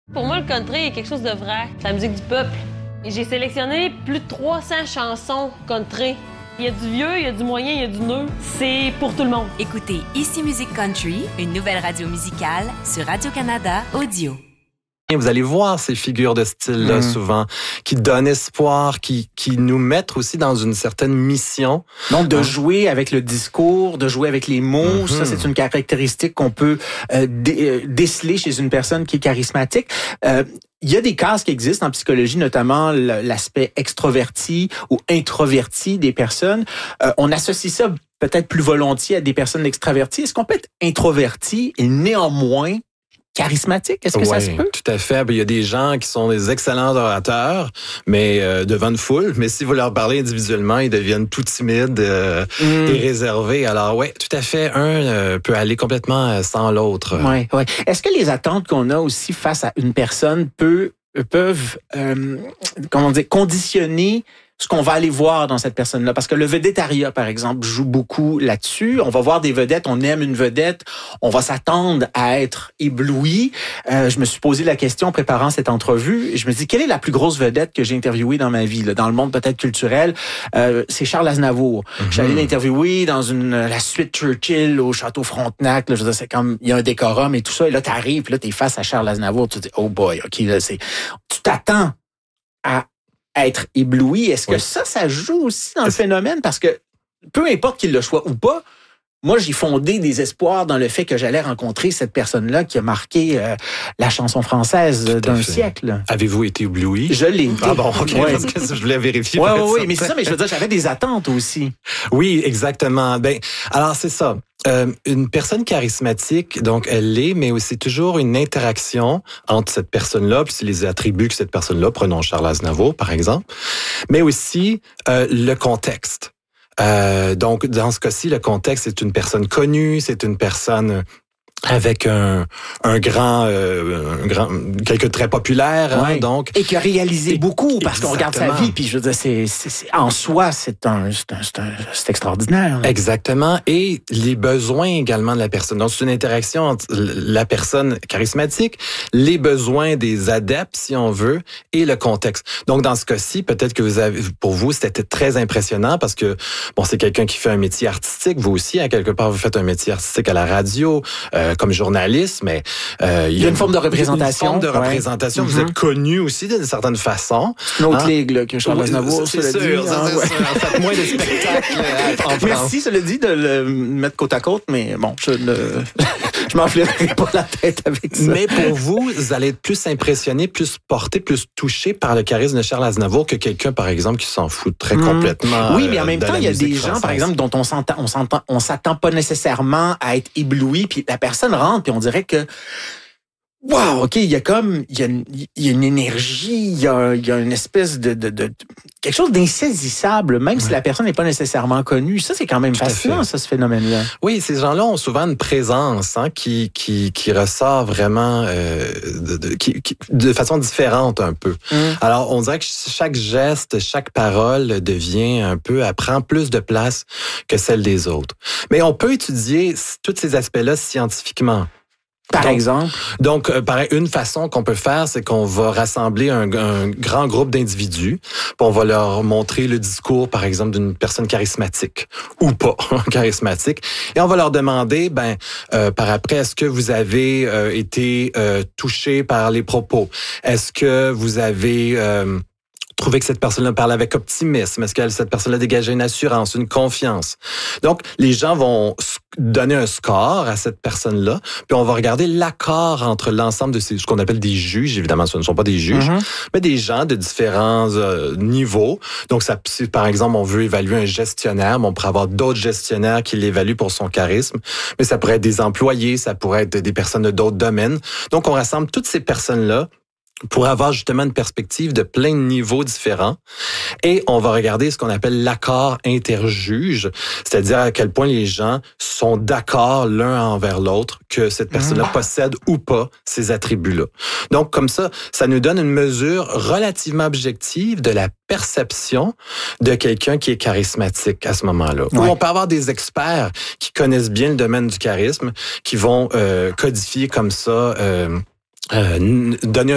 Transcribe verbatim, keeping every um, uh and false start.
Pour moi, le country est quelque chose de vrai. C'est la musique du peuple. Et j'ai sélectionné plus de trois cents chansons country. Il y a du vieux, il y a du moyen, il y a du neuf. C'est pour tout le monde. Écoutez Ici Musique Country, une nouvelle radio musicale sur Radio-Canada Audio. Vous allez voir ces figures de style-là, mmh. souvent, qui donnent espoir, qui, qui nous mettent aussi dans une certaine mission. Donc, de hein? jouer avec le discours, de jouer avec les mots, mmh. ça, c'est une caractéristique qu'on peut euh, dé- déceler chez une personne qui est charismatique. Euh, Il y a des cases qui existent en psychologie, notamment l'aspect extroverti ou introverti des personnes. Euh, on associe ça peut-être plus volontiers à des personnes extraverties. Est-ce qu'on peut être introverti et néanmoins charismatique? Est-ce que oui, ça se peut? Tout à fait. Il y a des gens qui sont des excellents orateurs, mais euh, devant une foule. Mais si vous leur parlez individuellement, ils deviennent tout timides euh, mm. et réservés. Alors oui, tout à fait. Un euh, peut aller complètement sans l'autre. Oui, oui. Est-ce que les attentes qu'on a aussi face à une personne peut, peuvent, euh, comment dire, conditionner ce qu'on va aller voir dans cette personne-là? Parce que le vedettariat, par exemple, joue beaucoup là-dessus. On va voir des vedettes, on aime une vedette, on va s'attendre à être ébloui. Euh, je me suis posé la question en préparant cette entrevue. Je me dis, quelle est la plus grosse vedette que j'ai interviewée dans ma vie, là, dans le monde peut-être culturel? Euh, c'est Charles Aznavour. Mm-hmm. J'allais l'interviewer dans une la suite Churchill au Château Frontenac. Là, je veux dire, c'est comme, il y a un décorum et tout ça. Et là, t'arrives, puis là, t'es face à Charles Aznavour. Tu te dis, oh boy, OK, là, c'est... Tu t'attends à être ébloui. Est-ce que oui. ça, ça joue aussi dans le phénomène? Parce que peu importe qu'il le soit ou pas, moi, j'ai fondé des espoirs dans le fait que j'allais rencontrer cette personne-là qui a marqué euh, la chanson française d'un fait. siècle. Avez-vous été ébloui? Je l'ai été. Ah bon, OK, ouais. parce que je voulais vérifier. Oui, oui, oui, mais c'est ça, mais je veux dire, j'avais des attentes aussi. Oui, exactement. Ben, alors, c'est ça. Euh, une personne charismatique, donc elle l'est, mais c'est toujours une interaction entre cette personne-là, puis les attributs que cette personne-là, prenons Charles Aznavour, par exemple, mais aussi euh, le contexte. Euh, donc, dans ce cas-ci, le contexte, c'est une personne connue, c'est une personne avec un un grand euh, un grand quelqu'un de très populaire ouais. hein, donc et qui a réalisé et, beaucoup parce exactement. qu'on regarde sa vie puis je veux dire c'est, c'est, c'est en soi c'est un c'est un, c'est, un, c'est extraordinaire là. Exactement, et les besoins également de la personne. Donc c'est une interaction entre la personne charismatique, les besoins des adeptes si on veut et le contexte. Donc dans ce cas-ci, peut-être que vous avez pour vous c'était très impressionnant parce que bon c'est quelqu'un qui fait un métier artistique, vous aussi à quelque part vous faites un métier artistique à la radio. Euh, comme journaliste, mais euh, il y a une forme de représentation. Une forme de représentation. Ouais. Vous mm-hmm. êtes connu aussi d'une certaine façon. Une autre hein? ligue là, que Charles Aznavour. Oui, c'est sûr. Dit, ça, hein, c'est ouais. sûr. Faites moins de spectacles en France. Merci, cela dit, de le mettre côte à côte, mais bon, je ne, je m'enflerai pas la tête avec ça. Mais pour vous, vous allez être plus impressionné, plus porté, plus touché par le charisme de Charles Aznavour que quelqu'un, par exemple, qui s'en fout très mm. complètement. Oui, mais en même temps, il y a des française. gens, par exemple, dont on s'entend, on s'entend, on s'attend pas nécessairement à être ébloui, puis la personne rentre, puis on dirait que wow, OK, il y a comme il y a une, il y a une énergie, il y a, il y a une espèce de, de, de quelque chose d'insaisissable, même ouais. si la personne n'est pas nécessairement connue. Ça, c'est quand même Tout fascinant, ça, ce phénomène-là. Oui, ces gens-là ont souvent une présence hein, qui, qui, qui ressort vraiment euh, de, de, qui, qui, de façon différente un peu. Mm. Alors, on dirait que chaque geste, chaque parole devient un peu, elle prend plus de place que celle des autres. Mais on peut étudier tous ces aspects-là scientifiquement. Par donc, exemple? Donc, euh, pareil, une façon qu'on peut faire, c'est qu'on va rassembler un, un grand groupe d'individus, puis on va leur montrer le discours, par exemple, d'une personne charismatique ou pas charismatique, et on va leur demander, ben, euh, par après, est-ce que vous avez euh, été euh, touché par les propos? Est-ce que vous avez euh, trouvé que cette personne-là parle avec optimisme? Est-ce que cette personne-là dégageait une assurance, une confiance? Donc, les gens vont donner un score à cette personne-là, puis on va regarder l'accord entre l'ensemble de ces, ce qu'on appelle des juges. Évidemment, ce ne sont pas des juges, mm-hmm. mais des gens de différents euh, niveaux. Donc, ça, si, par exemple, on veut évaluer un gestionnaire, mais on pourrait avoir d'autres gestionnaires qui l'évaluent pour son charisme, mais ça pourrait être des employés, ça pourrait être des personnes de d'autres domaines. Donc, on rassemble toutes ces personnes-là pour avoir justement une perspective de plein de niveaux différents. Et on va regarder ce qu'on appelle l'accord interjuge, c'est-à-dire à quel point les gens sont d'accord l'un envers l'autre que cette personne-là mmh. possède ou pas ces attributs-là. Donc, comme ça, ça nous donne une mesure relativement objective de la perception de quelqu'un qui est charismatique à ce moment-là. Ouais. Ou on peut avoir des experts qui connaissent bien le domaine du charisme, qui vont euh, codifier comme ça... Euh, Euh, donner